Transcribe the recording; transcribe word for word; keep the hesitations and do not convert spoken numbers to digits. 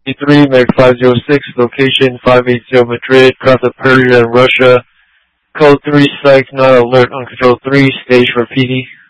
three, Meg five zero six, location five eighty Madrid, Carta Persia, Russia. Code three, psych, not alert, on control three, stage for P D.